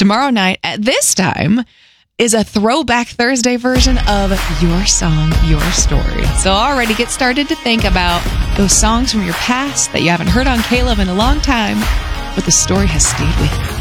Tomorrow night at this time is a Throwback Thursday version of Your Song, Your Story. So already get started to think about those songs from your past that you haven't heard on Caleb in a long time, but the story has stayed with you.